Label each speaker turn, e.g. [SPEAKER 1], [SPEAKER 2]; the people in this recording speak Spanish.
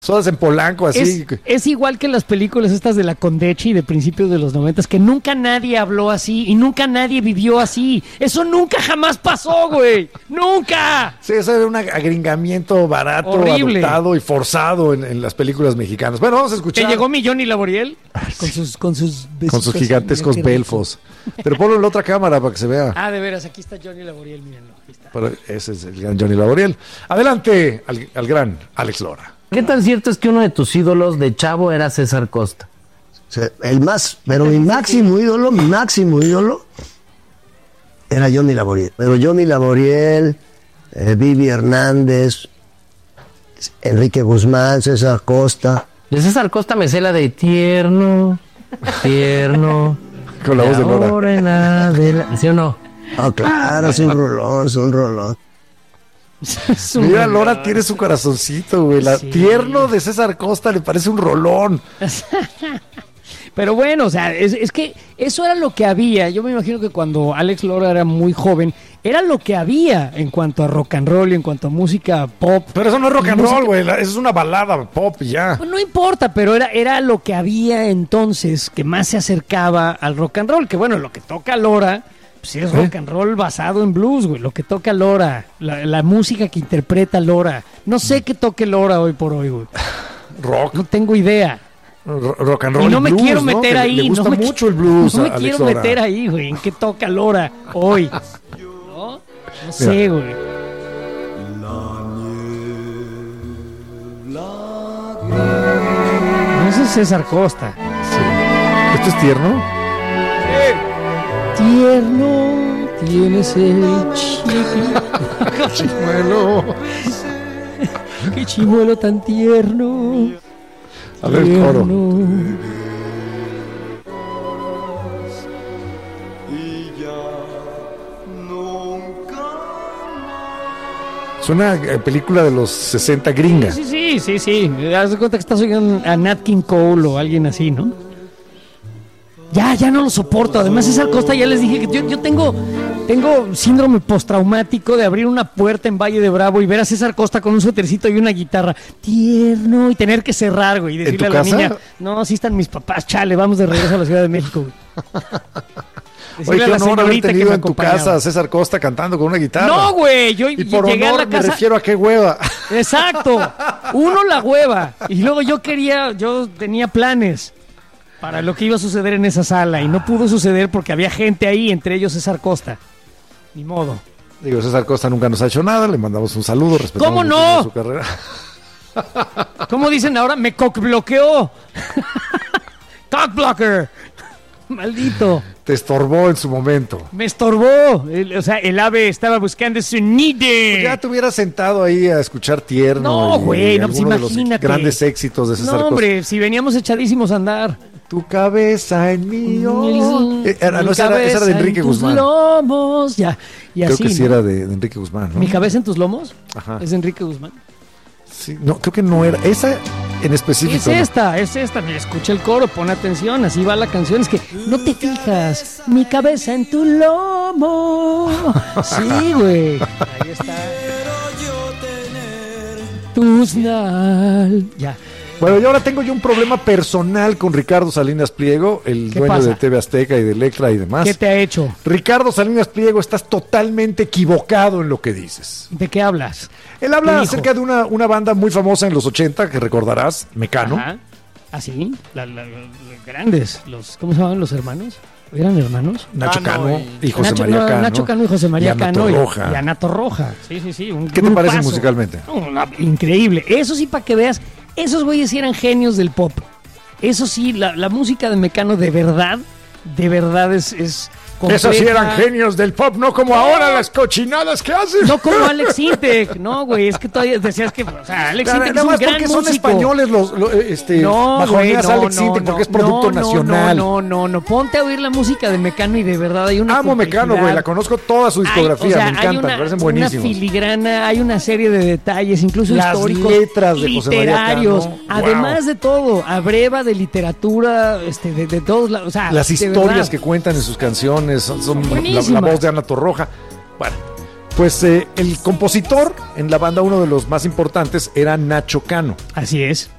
[SPEAKER 1] Sodas en Polanco, así.
[SPEAKER 2] Es igual que las películas estas de la Condechi de principios de los 90, que nunca nadie habló así y nunca nadie vivió así. Eso nunca jamás pasó, güey. ¡Nunca!
[SPEAKER 1] Sí, eso era un agringamiento barato,
[SPEAKER 2] horrible,
[SPEAKER 1] adoptado y forzado en las películas mexicanas. Bueno, vamos a escuchar.
[SPEAKER 2] Que llegó mi Johnny Laboriel con sus
[SPEAKER 1] gigantescos belfos. Pero ponlo en la otra cámara para que se vea.
[SPEAKER 2] Ah, de veras, aquí está Johnny Laboriel, mírenlo. Aquí está.
[SPEAKER 1] Pero ese es el gran Johnny Laboriel. Adelante al gran Alex Lora.
[SPEAKER 3] ¿Qué tan cierto es que uno de tus ídolos de chavo era César Costa?
[SPEAKER 4] Pero mi máximo ídolo era Johnny Laboriel. Pero Johnny Laboriel, Vivi Hernández, Enrique Guzmán, César Costa.
[SPEAKER 3] De César Costa me sé la de tierno.
[SPEAKER 1] Con la voz de Lora.
[SPEAKER 3] ¿Sí o no?
[SPEAKER 4] Ah, claro, es un rolón.
[SPEAKER 1] Mira, Lora tiene su corazoncito, güey. La tierno de César Costa le parece un rolón.
[SPEAKER 2] Pero bueno, o sea, es que eso era lo que había. Yo me imagino que cuando Alex Lora era muy joven, era lo que había en cuanto a rock and roll y en cuanto a música pop.
[SPEAKER 1] Pero eso no es rock and roll, güey. Eso es una balada pop y ya.
[SPEAKER 2] Pues no importa, pero era lo que había entonces que más se acercaba al rock and roll. Que bueno, lo que toca Lora... Sí, es rock and roll basado en blues, güey. Lo que toca Lora, la música que interpreta Lora. No sé qué toque Lora hoy por hoy, güey.
[SPEAKER 1] Rock.
[SPEAKER 2] No tengo idea.
[SPEAKER 1] Rock and roll.
[SPEAKER 2] Y no me
[SPEAKER 1] blues,
[SPEAKER 2] quiero meter ahí.
[SPEAKER 1] Le gusta mucho el blues.
[SPEAKER 2] No me quiero meter ahí, güey. ¿En qué toca Lora hoy? No sé, güey. No, ese es César Costa.
[SPEAKER 1] Sí. ¿Esto es tierno?
[SPEAKER 2] Tierno tienes el chimuelo. Qué chimuelo tan tierno.
[SPEAKER 1] A ver el coro. Es una película de los 60 gringa.
[SPEAKER 2] Sí. Haz de cuenta que estás oyendo a Nat King Cole o alguien así, ¿no? Ya no lo soporto. Además, César Costa, ya les dije que yo tengo síndrome postraumático de abrir una puerta en Valle de Bravo y ver a César Costa con un suétercito y una guitarra tierno y tener que cerrar, güey, y decirle a la niña, no, sí están mis papás, chale, vamos de regreso a la Ciudad de México, güey.
[SPEAKER 1] Oye, qué honor haber tenido en tu casa a César Costa cantando con una guitarra.
[SPEAKER 2] No, güey, yo
[SPEAKER 1] y por
[SPEAKER 2] llegué
[SPEAKER 1] honor
[SPEAKER 2] a la casa.
[SPEAKER 1] Me refiero a qué hueva.
[SPEAKER 2] Exacto, uno la hueva. Y luego yo tenía planes para lo que iba a suceder en esa sala y no pudo suceder porque había gente ahí, entre ellos César Costa. Ni modo.
[SPEAKER 1] Digo, César Costa nunca nos ha hecho nada, le mandamos un saludo, respetamos
[SPEAKER 2] ¿cómo no?
[SPEAKER 1] Su carrera.
[SPEAKER 2] ¿Cómo dicen ahora? Me cockbloqueó. Cockblocker. Maldito.
[SPEAKER 1] Te estorbó en su momento.
[SPEAKER 2] Me estorbó. El ave estaba buscando su nido.
[SPEAKER 1] Pues ya te hubieras sentado ahí a escuchar tierno.
[SPEAKER 2] No, güey, no, pues
[SPEAKER 1] De
[SPEAKER 2] imagínate.
[SPEAKER 1] los grandes éxitos de César Costa.
[SPEAKER 2] No, hombre, si veníamos echadísimos a andar.
[SPEAKER 1] Tu cabeza en mí. Esa era de Enrique Guzmán.
[SPEAKER 2] Lomos. Ya, y
[SPEAKER 1] creo
[SPEAKER 2] así,
[SPEAKER 1] que sí
[SPEAKER 2] ¿no?
[SPEAKER 1] era de Enrique Guzmán, ¿no?
[SPEAKER 2] ¿Mi cabeza en tus lomos?
[SPEAKER 1] Ajá.
[SPEAKER 2] ¿Es de Enrique Guzmán?
[SPEAKER 1] Sí, no, creo que no era. Esa en específico.
[SPEAKER 2] Es esta. Mira, escucha el coro, pon atención, así va la canción. Es que no te fijas, mi cabeza en tu lomo. Sí, güey. Ahí está. Tus Ya.
[SPEAKER 1] Bueno, y ahora tengo yo un problema personal con Ricardo Salinas Pliego, el dueño
[SPEAKER 2] pasa?
[SPEAKER 1] de TV Azteca y de Electra y demás.
[SPEAKER 2] ¿Qué te ha hecho?
[SPEAKER 1] Ricardo Salinas Pliego, estás totalmente equivocado en lo que dices.
[SPEAKER 2] ¿De qué hablas?
[SPEAKER 1] Él habla
[SPEAKER 2] ¿Qué
[SPEAKER 1] acerca de una banda muy famosa en los 80, que recordarás, Mecano.
[SPEAKER 2] Ajá. ¿Ah, sí? Grandes. ¿Cómo se llamaban los hermanos? ¿Eran hermanos?
[SPEAKER 1] Nacho Cano y José María Cano.
[SPEAKER 2] Nacho Cano y José María Cano.
[SPEAKER 1] Y
[SPEAKER 2] Ana Torroja. Sí.
[SPEAKER 1] ¿Qué te parece musicalmente?
[SPEAKER 2] Increíble. Eso sí, para que veas, esos güeyes sí eran genios del pop. Eso sí, la música de Mecano de verdad es compleja.
[SPEAKER 1] Esos sí eran genios del pop, no como ahora las cochinadas que hacen.
[SPEAKER 2] No como Alex Intec, no, güey, es que todavía decías que, o sea, Alex Intec es un gran músico.
[SPEAKER 1] Son españoles bajoneas Alex Intec, porque es producto nacional.
[SPEAKER 2] No, ponte a oír la música de Mecano y de verdad hay una
[SPEAKER 1] Amo Mecano, güey, la conozco toda su discografía, me encanta, me parecen buenísimos.
[SPEAKER 2] Una filigrana, hay una serie de detalles, incluso
[SPEAKER 1] las
[SPEAKER 2] históricos,
[SPEAKER 1] letras de José María
[SPEAKER 2] literarios,
[SPEAKER 1] Cano.
[SPEAKER 2] además de todo, abreva de literatura, de todos lados, o sea,
[SPEAKER 1] las historias que cuentan en sus canciones son la voz de Ana Torroja. Bueno, pues el compositor en la banda, uno de los más importantes, era Nacho Cano.
[SPEAKER 2] Así es.